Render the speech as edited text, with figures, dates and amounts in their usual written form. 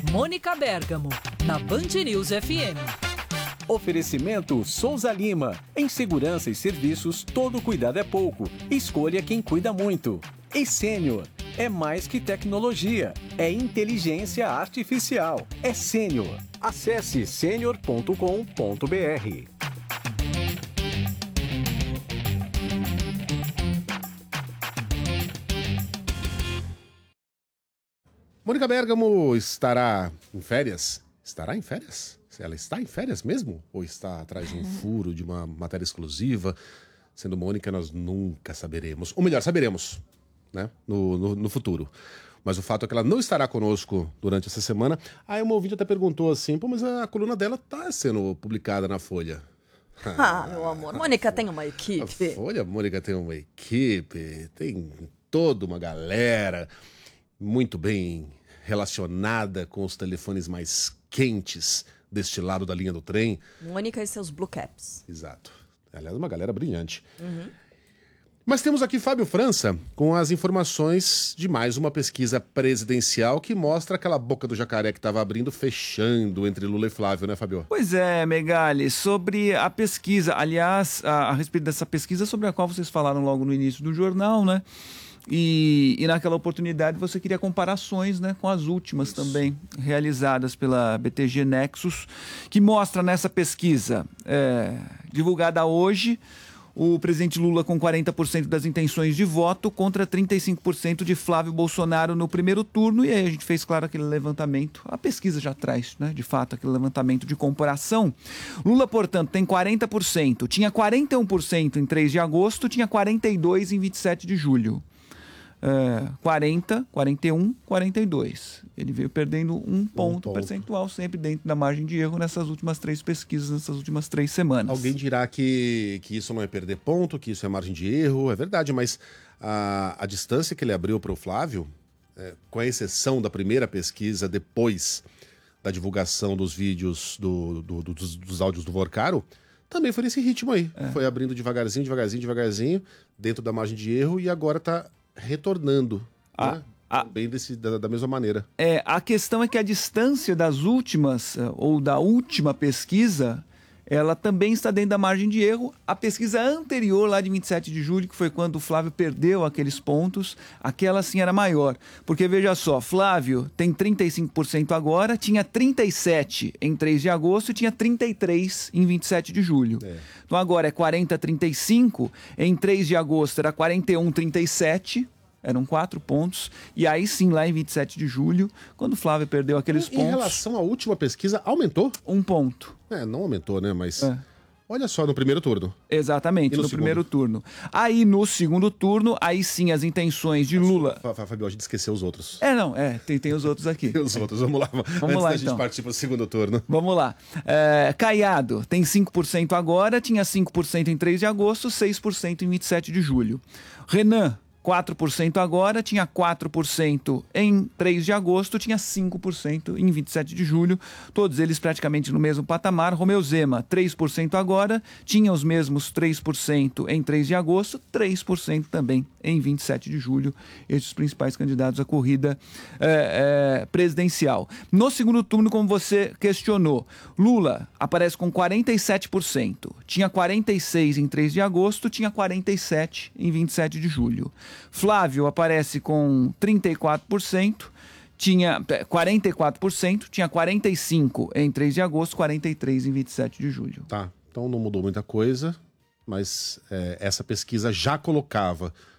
Mônica Bergamo, na Band News FM. Oferecimento Souza Lima. Em segurança e serviços, todo cuidado é pouco. Escolha quem cuida muito. E Sênior. É mais que tecnologia. É inteligência artificial. É Sênior. Acesse senior.com.br. Mônica Bergamo estará em férias? Estará em férias? Ela está em férias mesmo? Ou está atrás de um furo, de uma matéria exclusiva? Sendo Mônica, nós nunca saberemos. Ou melhor, saberemos, né? No futuro. Mas o fato é que ela não estará conosco durante essa semana. Aí uma ouvinte até perguntou assim, pô, mas a coluna dela está sendo publicada na Folha. Meu amor, Mônica tem uma equipe. A Folha, Mônica tem uma equipe, tem toda uma galera muito bem relacionada com os telefones mais quentes deste lado da linha do trem. Mônica e seus blue caps. Exato. Aliás, uma galera brilhante. Mas temos aqui Fábio França com as informações de mais uma pesquisa presidencial que mostra aquela boca do jacaré que estava abrindo, fechando entre Lula e Flávio, né, Fábio? Pois é, Megali, sobre a pesquisa, aliás, a respeito dessa pesquisa sobre a qual vocês falaram logo no início do jornal, né? E naquela oportunidade você queria comparações, né, com as últimas também realizadas pela BTG Nexus, que mostra nessa pesquisa divulgada hoje o presidente Lula com 40% das intenções de voto contra 35% de Flávio Bolsonaro no primeiro turno. E aí a gente fez, claro, aquele levantamento. A pesquisa já traz, né, de fato, aquele levantamento de comparação. Lula, portanto, tem 40%. Tinha 41% em 3 de agosto, tinha 42% em 27 de julho. 40, 41, 42. Ele veio perdendo um ponto percentual, sempre dentro da margem de erro nessas últimas 3 pesquisas, nessas últimas 3 semanas. Alguém dirá que isso não é perder ponto, que isso é margem de erro, é verdade, mas a distância que ele abriu para o Flávio, com a exceção da primeira pesquisa depois da divulgação dos vídeos dos áudios do Vorcaro, também foi nesse ritmo aí. Foi abrindo devagarzinho, dentro da margem de erro, e agora está retornando, né? Bem da mesma maneira. A questão é que a distância das últimas, ou da última pesquisa, ela também está dentro da margem de erro. A pesquisa anterior, lá de 27 de julho, que foi quando o Flávio perdeu aqueles pontos, aquela sim era maior. Porque, veja só, Flávio tem 35% agora, tinha 37% em 3 de agosto e tinha 33% em 27 de julho. Então agora é 40-35%, em 3 de agosto era 41-37%. Eram 4 pontos. E aí sim, lá em 27 de julho, quando o Flávio perdeu aqueles pontos... Em relação à última pesquisa, aumentou? 1 ponto. Não aumentou, né? Mas olha só, no primeiro turno. Exatamente, no primeiro turno. Aí no segundo turno, aí sim as intenções de Lula... Fabio, a gente esqueceu os outros. Tem os outros aqui. Tem os outros, vamos lá. Antes da gente partir para o segundo turno. Vamos lá. Caiado tem 5% agora, tinha 5% em 3 de agosto, 6% em 27 de julho. Renan, 4% agora, tinha 4% em 3 de agosto, tinha 5% em 27 de julho, todos eles praticamente no mesmo patamar. Romeu Zema, 3% agora, tinha os mesmos 3% em 3 de agosto, 3% também em 27 de julho, esses os principais candidatos à corrida presidencial. No segundo turno, como você questionou, Lula aparece com 47%, tinha 46% em 3 de agosto, tinha 47% em 27 de julho. Flávio aparece com 34%, tinha 44%, tinha 45% em 3 de agosto, 43% em 27 de julho. Tá, então não mudou muita coisa, mas essa pesquisa já colocava